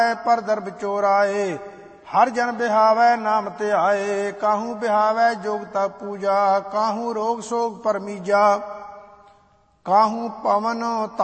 पर दर बिचोराए। हर जन बिहावै नाम ध्याए। काहू बिहावै जोग तप पूजा। काहू रोग सोग परमीजा। काहू पवन